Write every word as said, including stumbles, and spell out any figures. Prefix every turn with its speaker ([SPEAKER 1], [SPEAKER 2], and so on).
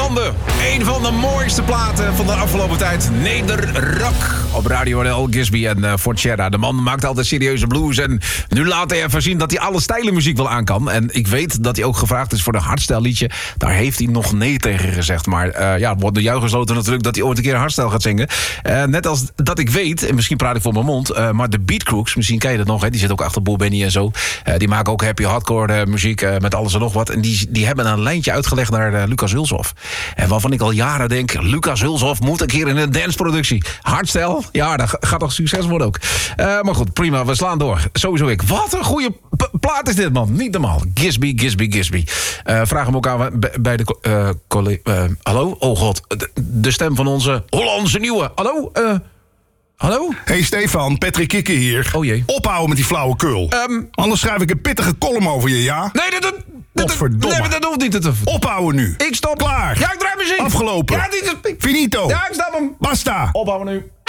[SPEAKER 1] handen. Een van de mooiste platen van de afgelopen tijd. Nederrock. Op Radio N L, Gisby en uh, Forchera. De man maakt altijd serieuze blues. En nu laat hij even zien dat hij alle stijlen muziek wel aan kan. En ik weet dat hij ook gevraagd is voor de hardstyle liedje. Daar heeft hij nog nee tegen gezegd. Maar uh, ja, het wordt door jou gesloten natuurlijk dat hij ooit een keer hardstyle gaat zingen. Uh, net als dat ik weet, en misschien praat ik voor mijn mond... Uh, maar de Beat Crooks, misschien ken je dat nog, hè? Die zit ook achter Boel Benny en zo. Uh, die maken ook happy hardcore uh, muziek uh, met alles en nog wat. En die, die hebben een lijntje uitgelegd naar uh, Lucas Hulshoff. En waarvan ik al jaren denk, Lucas Hulshoff moet een keer in een danceproductie. Hardstyle, ja, dat gaat toch succes worden ook. Uh, maar goed, prima, we slaan door. Sowieso ik. Wat een goede p- plaat is dit, man. Niet normaal. Gisby, Gisby, Gisby. Uh, vraag hem ook aan bij de... Uh, colle- uh, hallo? Oh god, de, de stem van onze Hollandse nieuwe. Hallo? Uh, hallo?
[SPEAKER 2] Hey Stefan, Patrick Kikke hier.
[SPEAKER 1] Oh jee.
[SPEAKER 2] Ophouden met die flauwekul.
[SPEAKER 1] Um,
[SPEAKER 2] Anders schrijf ik een pittige column over je, ja?
[SPEAKER 1] Nee, dat... dat
[SPEAKER 2] Godverdomme.
[SPEAKER 1] Nee, dat hoeft niet te...
[SPEAKER 2] Ophouden nu.
[SPEAKER 1] Ik stop.
[SPEAKER 2] Klaar.
[SPEAKER 1] Ja, ik draai muziek.
[SPEAKER 2] Afgelopen.
[SPEAKER 1] Ja, dit is...
[SPEAKER 2] Finito.
[SPEAKER 1] Ja, ik stop hem.
[SPEAKER 2] Basta.
[SPEAKER 1] Ophouden nu.